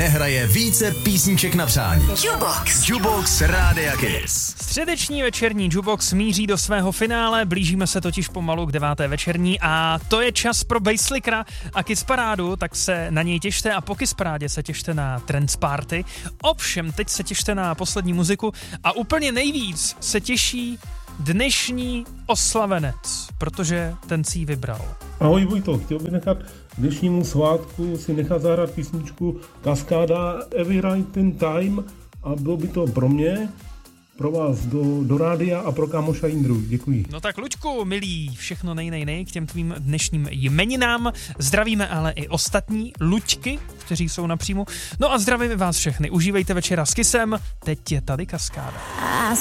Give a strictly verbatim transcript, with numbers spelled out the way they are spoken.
nehraje více písniček na přání. Jukebox. Jukebox Rádia Kiss. Středeční večerní Jukebox míří do svého finále, blížíme se totiž pomalu k deváté večerní a to je čas pro Basslickera a Kiss Parádu, tak se na něj těšte a po Kiss Parádě se těšte na Trance Party. Ovšem, teď se těšte na poslední muziku a úplně nejvíc se těší dnešní oslavenec, protože ten si ji vybral. Ahoj Vojto, chtěl bych nechat dnešnímu svátku si nechat zahrát písničku Kaskáda Every Right in Time a bylo by to pro mě, pro vás do, do rádia a pro kámoša Jindru. Děkuji. No tak Luďku, milý, všechno nej, nej, nej k těm tvým dnešním jmeninám. Zdravíme ale i ostatní Luďky, kteří jsou napřímo. No a zdravíme vás všechny. Užívejte večera s Kissem. Teď je tady Kaskáda.